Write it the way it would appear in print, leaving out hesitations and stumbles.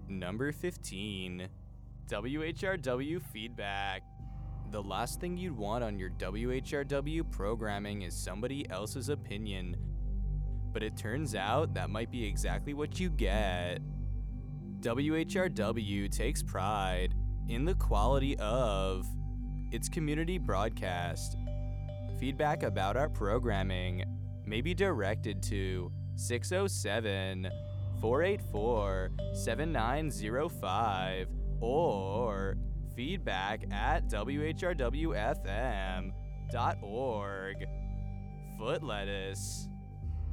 Number 15. WHRW feedback. The last thing you'd want on your WHRW programming is somebody else's opinion. But it turns out that might be exactly what you get. WHRW takes pride in the quality of its community broadcast. Feedback about our programming may be directed to 607-484-7905 or feedback@whrwfm.org. Foot lettuce.